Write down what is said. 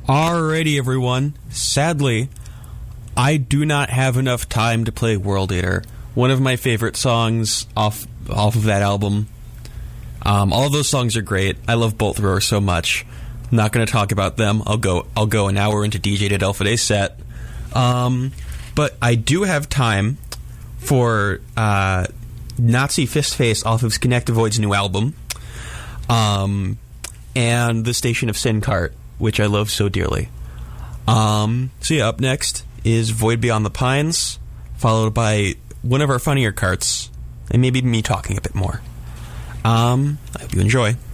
Alrighty, everyone. Sadly, I do not have enough time to play World Eater, one of my favorite songs off of that album. All of those songs are great. I love Bolt Thrower so much. I'm not going to talk about them. I'll go an hour into DJ Adelphide's set. But I do have time for Nazi Fistface off of Skynectovoid's new album, and The Station of Sincart, which I love so dearly. So yeah, up next is Void Beyond the Pines, followed by one of our funnier carts, and maybe me talking a bit more. I hope you enjoy.